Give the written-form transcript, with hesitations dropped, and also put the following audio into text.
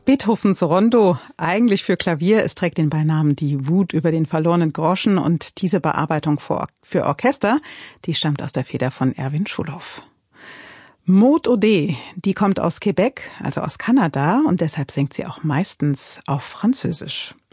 Beethovens Rondo, eigentlich für Klavier, es trägt den Beinamen Die Wut über den verlorenen Groschen, und diese Bearbeitung für Orchester, die stammt aus der Feder von Erwin Schulhoff. Maud Audet, die kommt aus Quebec, also aus Kanada, und deshalb singt sie auch meistens auf Französisch.